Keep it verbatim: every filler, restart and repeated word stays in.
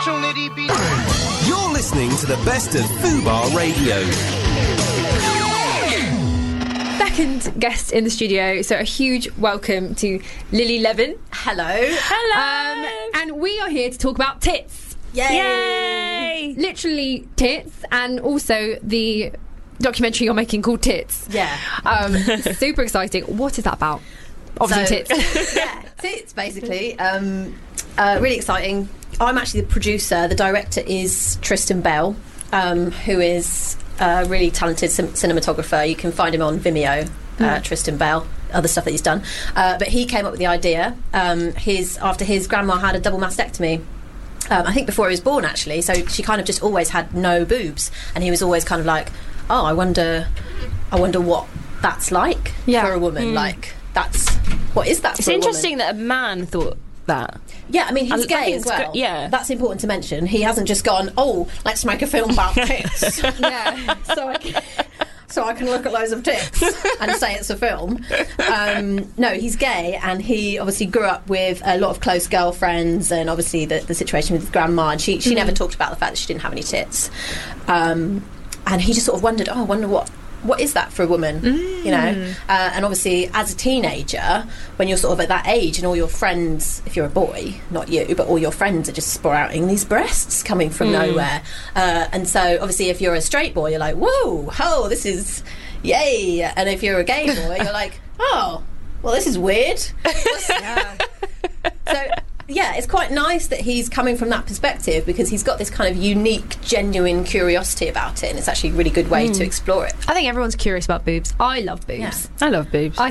opportunity be... You're listening to the best of Fubar Radio. Second guest in the studio, so a huge welcome to Lily Levin. Hello. Hello. Um, and we are here to talk about tits. Yay. Yay! Literally tits, and also the documentary you're making called Tits. Yeah. Um, super exciting. What is that about? Obviously so, tits. Yeah, tits, basically. Um, uh, really exciting. I'm actually the producer. The director is Tristan Bell, um, who is a really talented cin- cinematographer. You can find him on Vimeo, uh, mm. Tristan Bell, other stuff that he's done. Uh, but he came up with the idea um, his after his grandma had a double mastectomy. Um, I think before he was born, actually. So she kind of just always had no boobs. And he was always kind of like, oh, I wonder, I wonder what that's like yeah. for a woman. Mm. Like, that's, what is that it's for a woman? It's interesting that a man thought that. Yeah, I mean, he's I, gay I as well. Go- yeah. That's important to mention. He hasn't just gone, oh, let's make a film about tits. yeah. So I, can, so I can look at loads of tits and say it's a film. Um, no, he's gay, and he obviously grew up with a lot of close girlfriends, and obviously the, the situation with his grandma, and she, she mm. never talked about the fact that she didn't have any tits. Um, and he just sort of wondered, oh, I wonder what... what is that for a woman, mm. you know? Uh, and obviously, as a teenager, when you're sort of at that age and all your friends, if you're a boy, not you, but all your friends are just sprouting these breasts coming from mm. nowhere. Uh, and so, obviously, if you're a straight boy, you're like, whoa, oh, this is, yay. And if you're a gay boy, you're like, oh, well, this is weird. yeah. So... yeah, it's quite nice that he's coming from that perspective, because he's got this kind of unique, genuine curiosity about it, and it's actually a really good way mm. to explore it. I think everyone's curious about boobs. I love boobs. Yeah. I love boobs. I